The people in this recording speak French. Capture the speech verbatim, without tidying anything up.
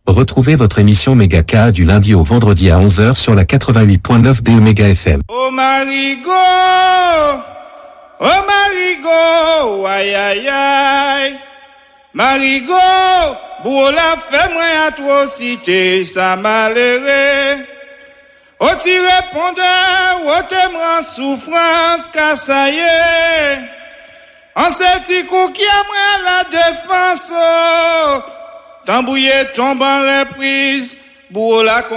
Retrouvez votre émission Megaka du lundi au vendredi à onze heures sur la quatre-vingt-huit point neuf D E Méga F M. Oh Marigot, oh Marigot, aïe aïe aïe, Marigot, pour la fait moi atrocité, ça malheureux. Oh tu répondais, oh t'aimeras souffrance, car ça y est. En ce coup qui a moi la défense, oh, tambouillé tombe en reprise, pour la